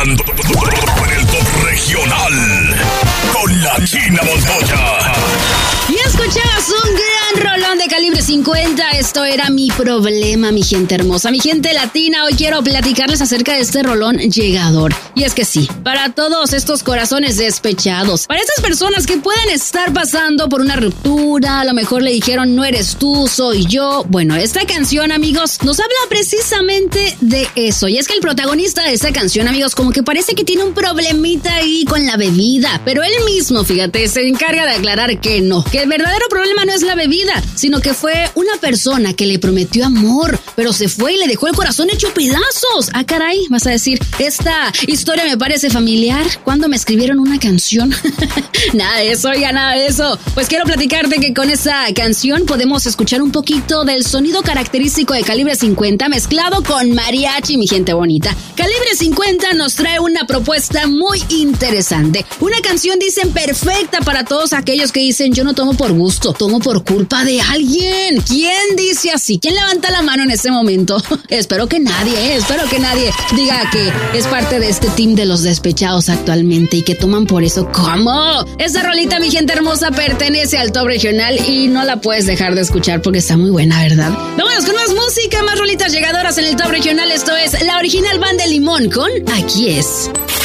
escuchando el Top Regional con la China Montoya. Y escuchabas un gran rolón de Calibre 50. Esto era Mi Problema, mi gente hermosa, mi gente latina. Hoy quiero platicarles acerca de este rolón llegador. Y es que sí, para todos estos corazones despechados, para estas personas que pueden estar pasando por una ruptura, a lo mejor le dijeron no eres tú, soy yo. Bueno, esta canción, amigos, nos habla precisamente de eso. Y es que el protagonista de esta canción, amigos, como que parece que tiene un problemita ahí con la bebida, pero él mismo, fíjate, se encarga de aclarar que no, que el verdadero problema no es la bebida, sino que fue una persona que le prometió amor, pero se fue y le dejó el corazón hecho pedazos. Ah, caray, vas a decir, esta historia me parece familiar. ¿Cuándo me escribieron una canción? Nada de eso, oiga, nada de eso. Pues quiero platicarte que con esa canción podemos escuchar un poquito del sonido característico de Calibre 50 mezclado con mariachi, mi gente bonita. Calibre 50 nos trae una propuesta muy interesante. Una canción, dicen, perfecta para todos aquellos que dicen yo no tomo por gusto, tomo por culpa de alguien. ¿Quién dice así? ¿Quién levanta la mano en este momento? Espero que nadie diga que es parte de este team de los despechados actualmente y que toman por eso. ¿Cómo? Esta rolita, mi gente hermosa, pertenece al Top Regional y no la puedes dejar de escuchar porque está muy buena, ¿verdad? Vámonos con más música, más rolitas llegadoras en el Top Regional. Esto es la original Banda de Limón con Aquí es.